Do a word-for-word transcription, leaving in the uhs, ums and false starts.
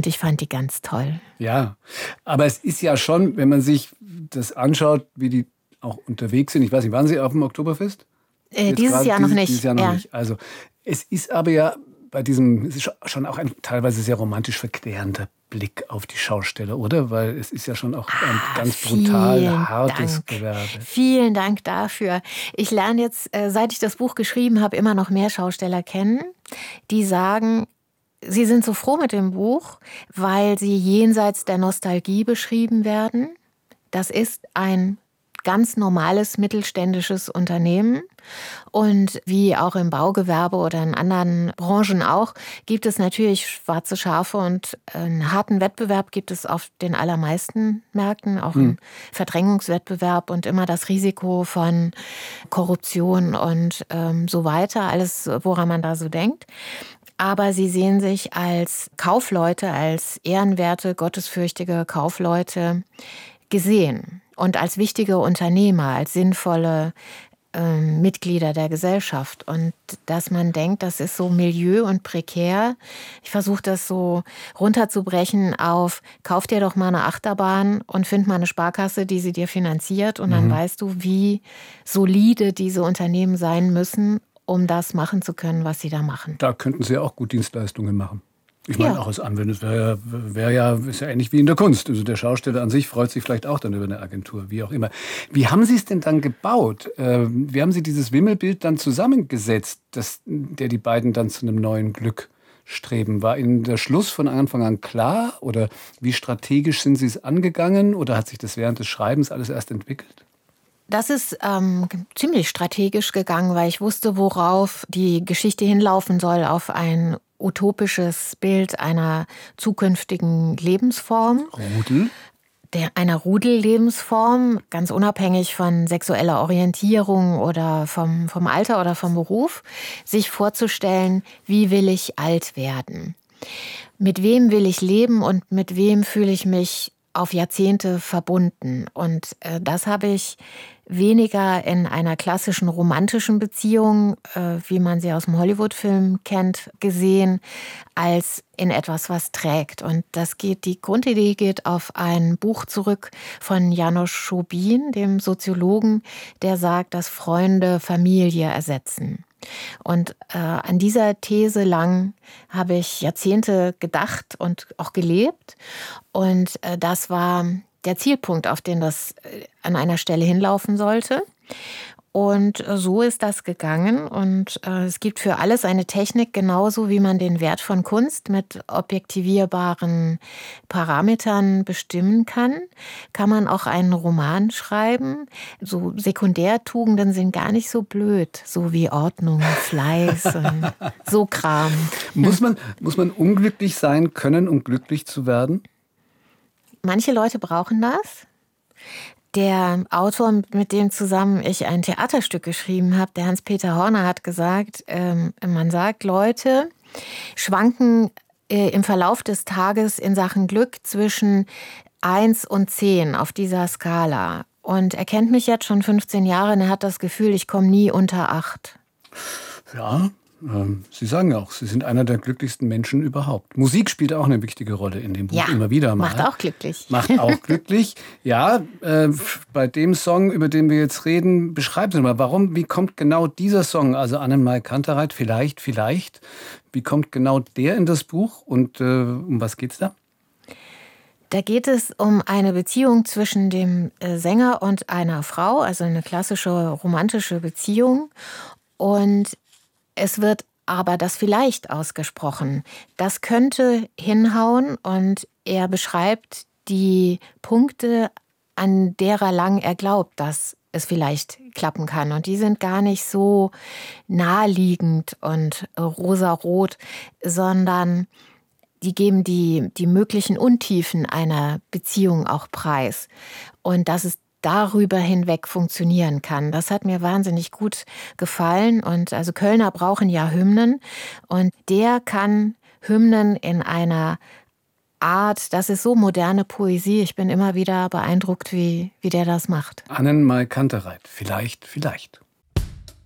und ich fand die ganz toll. Ja, aber es ist ja schon, wenn man sich das anschaut, wie die auch unterwegs sind. Ich weiß nicht, waren Sie auf dem Oktoberfest? Äh, dieses Jahr dieses, noch nicht. Dieses Jahr noch ja. nicht. Also es ist aber ja bei diesem, es ist schon auch ein teilweise sehr romantisch verklärender Blick auf die Schausteller, oder? Weil es ist ja schon auch ein ah, ganz brutal hartes Dank. Gewerbe. Vielen Dank dafür. Ich lerne jetzt, äh, seit ich das Buch geschrieben habe, immer noch mehr Schausteller kennen, die sagen, sie sind so froh mit dem Buch, weil sie jenseits der Nostalgie beschrieben werden. Das ist ein ganz normales mittelständisches Unternehmen. Und wie auch im Baugewerbe oder in anderen Branchen auch, gibt es natürlich schwarze Schafe und einen harten Wettbewerb gibt es auf den allermeisten Märkten, auch einen hm. Verdrängungswettbewerb und immer das Risiko von Korruption und ähm, so weiter, alles, woran man da so denkt. Aber sie sehen sich als Kaufleute, als ehrenwerte, gottesfürchtige Kaufleute gesehen. Und als wichtige Unternehmer, als sinnvolle äh, Mitglieder der Gesellschaft. Und dass man denkt, das ist so milieu- und prekär. Ich versuche das so runterzubrechen auf, kauf dir doch mal eine Achterbahn und find mal eine Sparkasse, die sie dir finanziert. Und dann mhm. weißt du, wie solide diese Unternehmen sein müssen, um das machen zu können, was sie da machen. Da könnten sie auch gut Dienstleistungen machen. Ich meine, ja. auch als Anwender wäre ja, wär ja, ist ja ähnlich wie in der Kunst. Also der Schausteller an sich freut sich vielleicht auch dann über eine Agentur, wie auch immer. Wie haben Sie es denn dann gebaut? Wie haben Sie dieses Wimmelbild dann zusammengesetzt, dass, der die beiden dann zu einem neuen Glück streben? War Ihnen der Schluss von Anfang an klar? Oder wie strategisch sind Sie es angegangen? Oder hat sich das während des Schreibens alles erst entwickelt? Das ist ähm, ziemlich strategisch gegangen, weil ich wusste, worauf die Geschichte hinlaufen soll, auf ein utopisches Bild einer zukünftigen Lebensform. Rudel? Der, einer Rudellebensform, ganz unabhängig von sexueller Orientierung oder vom, vom Alter oder vom Beruf, sich vorzustellen, wie will ich alt werden? Mit wem will ich leben und mit wem fühle ich mich auf Jahrzehnte verbunden? Und äh, das habe ich weniger in einer klassischen romantischen Beziehung, äh, wie man sie aus dem Hollywood-Film kennt, gesehen, als in etwas, was trägt. Und das geht, die Grundidee geht auf ein Buch zurück von János Schobin, dem Soziologen, der sagt, dass Freunde Familie ersetzen. Und äh, an dieser These lang habe ich Jahrzehnte gedacht und auch gelebt. Und äh, das war der Zielpunkt, auf den das äh, an einer Stelle hinlaufen sollte. Und äh, so ist das gegangen. Und äh, es gibt für alles eine Technik, genauso wie man den Wert von Kunst mit objektivierbaren Parametern bestimmen kann, kann man auch einen Roman schreiben. So Sekundärtugenden sind gar nicht so blöd, so wie Ordnung, Fleiß und so Kram. Muss man, muss man unglücklich sein können, um glücklich zu werden? Manche Leute brauchen das. Der Autor, mit dem zusammen ich ein Theaterstück geschrieben habe, der Hans-Peter Horner, hat gesagt, ähm, man sagt, Leute schwanken äh, im Verlauf des Tages in Sachen Glück zwischen eins und zehn auf dieser Skala. Und er kennt mich jetzt schon fünfzehn Jahre und er hat das Gefühl, ich komme nie unter acht. Ja, ähm, Sie sagen auch, Sie sind einer der glücklichsten Menschen überhaupt. Musik spielt auch eine wichtige Rolle in dem Buch, ja, immer wieder mal. Macht auch glücklich. Macht auch glücklich. Ja, äh, bei dem Song, über den wir jetzt reden, beschreiben Sie mal, warum, wie kommt genau dieser Song, also Annenmai Kantereit, vielleicht, vielleicht, wie kommt genau der in das Buch und äh, um was geht's da? Da geht es um eine Beziehung zwischen dem Sänger und einer Frau, also eine klassische romantische Beziehung. Und es wird aber das vielleicht ausgesprochen. Das könnte hinhauen und er beschreibt die Punkte, an derer lang er glaubt, dass es vielleicht klappen kann. Und die sind gar nicht so naheliegend und rosarot, sondern die geben die, die möglichen Untiefen einer Beziehung auch preis. Und dass es darüber hinweg funktionieren kann. Das hat mir wahnsinnig gut gefallen. Und also Kölner brauchen ja Hymnen. Und der kann Hymnen in einer Art, das ist so moderne Poesie. Ich bin immer wieder beeindruckt, wie, wie der das macht. Annenmai Kantereit. Vielleicht, vielleicht.